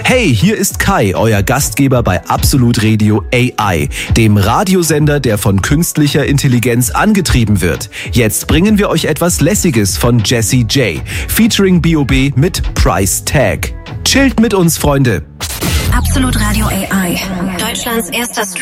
Hey, hier ist Kai, euer Gastgeber bei Absolut Radio AI, dem Radiosender, der von künstlicher Intelligenz angetrieben wird. Jetzt bringen wir euch etwas Lässiges von Jessie J, featuring B.O.B. mit Price Tag. Chillt mit uns, Freunde. Absolut Radio AI, Deutschlands erster